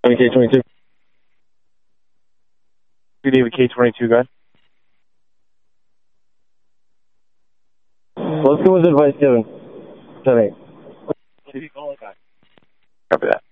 K-22. You need a K-22, go ahead. Let's go with advice given. 10-8. Copy that.